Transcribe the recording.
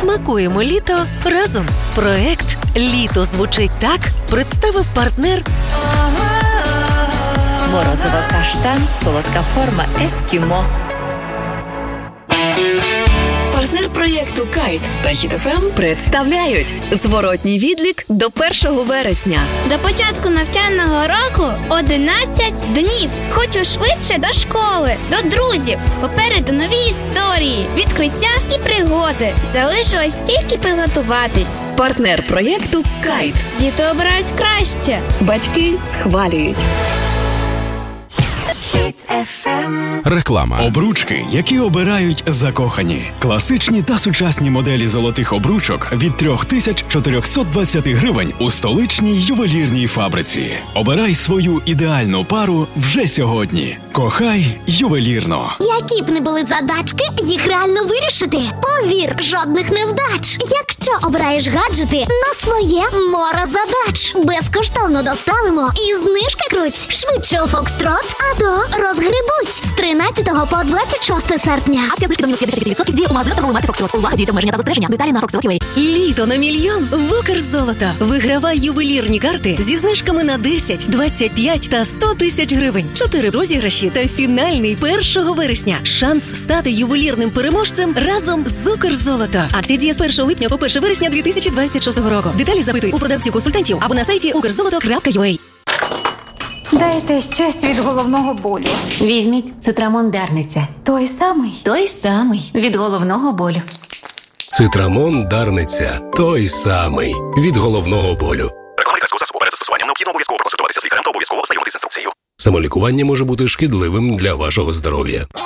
Смакуємо літо разом. Проект «Літо звучить так» представив партнер Морозиво каштан, солодка форма «Ескімо». Партнер проєкту «Кайт» та «Хіт-ФМ» представляють зворотній відлік до 1 вересня. До початку навчального року 11 днів. Хочу швидше до школи, до друзів. Попереду нові історії, відкриття і пригоди. Залишилось тільки підготуватись. Партнер проєкту «Кайт». Діти обирають краще. Батьки схвалюють. Реклама. Обручки, які обирають закохані. Класичні та сучасні моделі золотих обручок від 3420 гривень у столичній ювелірній фабриці. Обирай свою ідеальну пару вже сьогодні. Кохай ювелірно. Які б не були задачки, їх реально вирішити. Повір, жодних невдач. Якщо обираєш гаджети на своє море задач. Безкоштовно доставимо і знижки круть. Швидше у Фокстрот, а то розгребуть. З 13 по 26 серпня. Акція знижки до мінус 50% діє у магазинах торгової марки Фокстрот. Увага, діють обмеження та застереження. Деталі на Фокстрот.ua. Літо на мільйон в Укрзолото. Вигравай ювелірні карти зі знижками на 10, 25 та 100 тисяч гривень. 4 розіграші та фінальний 1 вересня. Шанс стати ювелірним переможцем разом з Укрзолото. Акція діє з 1 липня по 1 вересня 2026 року. Деталі запитуй у продавців-консультантів або на сайті ukrzoloto.ua. Дайте щось від головного болю. Візьміть Цитрамон Дарниця. Той самий? Той самий. Від головного болю. Цитрамон Дарниця. Той самий. Від головного болю. Реклама лікарського засобу. Перед застосуванням необхідно обов'язково проконсультуватися з лікарем та обов'язково ознайомитися з інструкцією. Самолікування може бути шкідливим для вашого здоров'я.